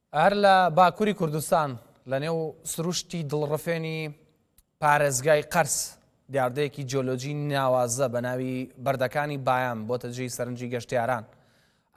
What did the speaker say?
هەر لە باکووری کوردستان لە نێو سروشتی دڵڕفێنی پارێزگای قەرس دیاردەیەکی جیۆلۆجی ناوازە بە ناوی بەردەکانی بایان بۆتە جێی سەرنجی گەشتیاران